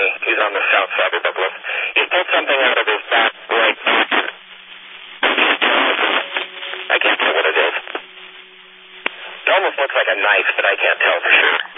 He's on the south side of Douglas. He pulled something out of his back right pocket. I can't tell what it is. It almost looks like a knife, but I can't tell for sure.